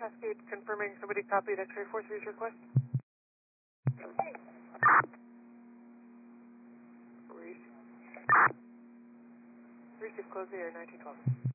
Cascade confirming somebody copied X-ray 43's request. Receive close the air 1912.